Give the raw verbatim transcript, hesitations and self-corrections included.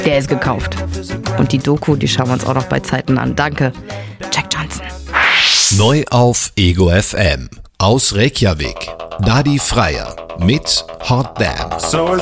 der ist gekauft. Und die Doku, die schauen wir uns auch noch bei Zeiten an. Danke, Jack Johnson. Neu auf Ego F M. Aus Reykjavik. Dadi Freyr mit Hot Damn.